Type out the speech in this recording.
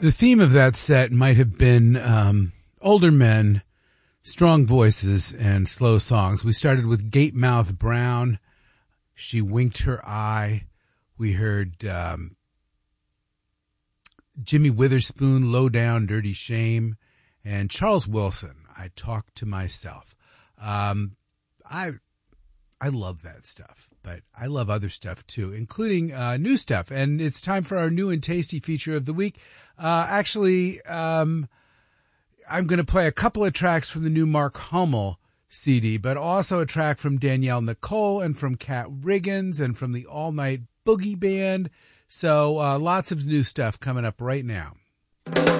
The theme of that set might have been older men, strong voices, and slow songs. We started with Gape Mouth Brown, She Winked Her Eye. We heard Jimmy Witherspoon, Low Down, Dirty Shame, and Charles Wilson, I Talk to Myself. I love that stuff, but I love other stuff too, including new stuff. And it's time for our new and tasty feature of the week. I'm going to play a couple of tracks from the new Mark Hummel CD, but also a track from Danielle Nicole and from Kat Riggins and from the All Night Boogie Band. So lots of new stuff coming up right now.